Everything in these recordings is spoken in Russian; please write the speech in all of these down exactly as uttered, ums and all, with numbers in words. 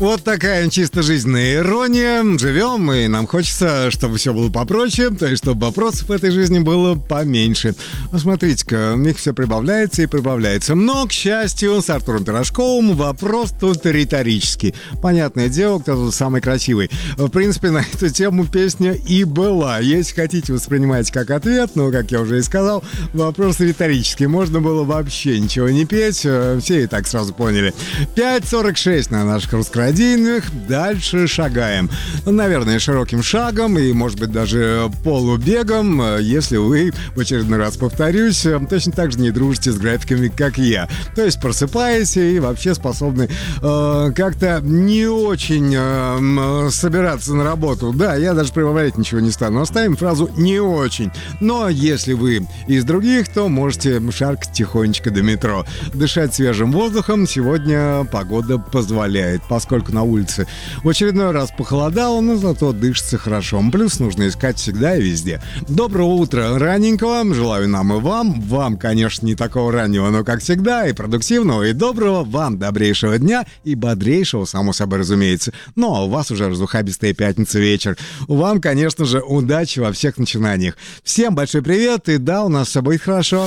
Вот такая чисто жизненная ирония. Живем, и нам хочется, чтобы все было попроще, то есть чтобы вопросов в этой жизни было поменьше. Посмотрите-ка, у них все прибавляется и прибавляется. Но, к счастью, с Артуром Пирожковым вопрос тут риторический. Понятное дело, кто тут самый красивый. В принципе, на эту тему песня и была. Если хотите, воспринимайте как ответ, но, как я уже и сказал, вопрос риторический. Можно было вообще ничего не петь, все и так сразу поняли. пять сорок шесть на наших русскородийных. Дальше шагаем. Наверное, широким шагом и, может быть, даже полубегом, если вы, в очередной раз повторюсь, точно так же не дружите с графиками, как я. То есть просыпаетесь и вообще способны э, как-то не очень э, собираться на работу. Да, я даже прибавлять ничего не стану. Оставим фразу «не очень». Но если вы из других, то можете шаркать тихонечко до метро. Дышать свежим воздухом сегодня погода позволяет, поскольку на улице в очередной раз похолодало, но зато дышится хорошо. Плюс нужно искать всегда и везде. Доброго утра раненького. Желаю нам и вам. Вам, конечно, не такого раннего, но, как всегда, и продуктивного, и доброго. Вам добрейшего дня и бодрейшего, само собой разумеется. Ну, а у вас уже разухабистая пятница вечер. Вам, конечно же, удачи во всех начинаниях. Всем большой привет, и да, у нас все будет хорошо.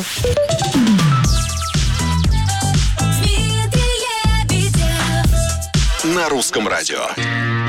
На русском радио.